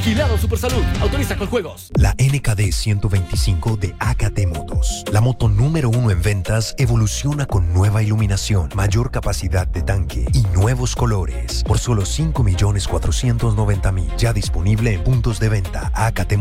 Vigilado Supersalud. Autoriza con juegos. La NKD 125 de AKT Motos. La moto número 1 en ventas evoluciona con nueva iluminación, mayor capacidad de tanque y nuevos colores. Por solo 5.490.000. Ya disponible en puntos de venta AKT